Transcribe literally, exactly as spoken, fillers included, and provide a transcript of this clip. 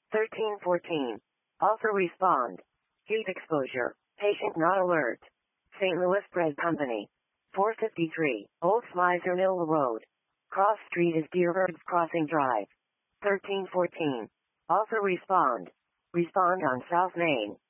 thirteen fourteen. Author respond. Heat exposure. Patient not alert. Saint Louis Bread Company. four fifty-three. Old Slizer Mill Road. Cross Street is Deerbergs Crossing Drive. thirteen fourteen. Author respond. Respond on South Main.